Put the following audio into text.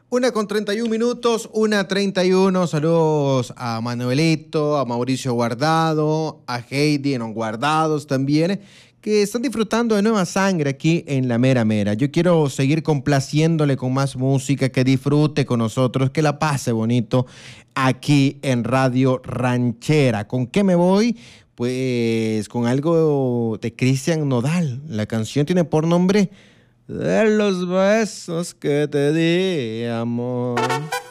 1:31, 1:31. Saludos a Manuelito, a Mauricio Guardado, a Heidi en Guardados también, que están disfrutando de nueva sangre aquí en La Mera Mera. Yo quiero seguir complaciéndole con más música, que disfrute con nosotros, que la pase bonito aquí en Radio Ranchera. ¿Con qué me voy? Pues con algo de Cristian Nodal. La canción tiene por nombre De los besos que te di, amor.